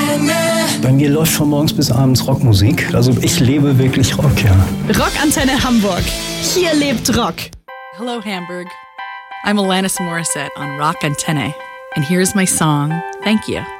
Bei mir läuft von morgens bis abends Rockmusik. Also ich lebe wirklich Rock, ja. Rockantenne Hamburg. Hier lebt Rock. Hello, Hamburg. I'm Alanis Morissette on Rock Antenne, and here's my song, Thank You.